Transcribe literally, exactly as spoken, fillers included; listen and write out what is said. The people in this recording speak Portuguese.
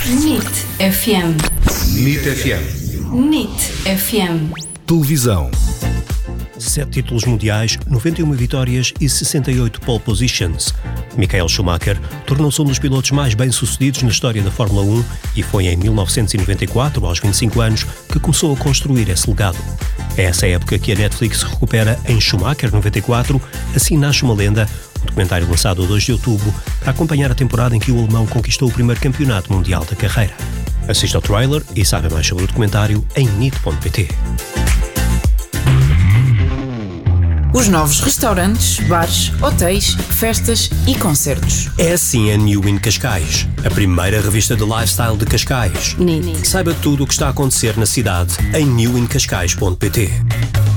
N I T F M. N I T F M. N I T F M. Televisão. Sete títulos mundiais, noventa e uma vitórias e sessenta e oito pole positions. Michael Schumacher tornou-se um dos pilotos mais bem-sucedidos na história da Fórmula um e foi em mil novecentos e noventa e quatro, aos vinte e cinco anos, que começou a construir esse legado. É essa época que a Netflix recupera em Schumacher noventa e quatro, Assim Nasce uma Lenda, um documentário lançado a dois de outubro para acompanhar a temporada em que o alemão conquistou o primeiro campeonato mundial da carreira. Assista ao trailer e saiba mais sobre o documentário em nit ponto pt. Os novos restaurantes, bares, hotéis, festas e concertos. É assim a New in Cascais, a primeira revista de lifestyle de Cascais. N I T. Saiba tudo o que está a acontecer na cidade em new in cascais ponto pt.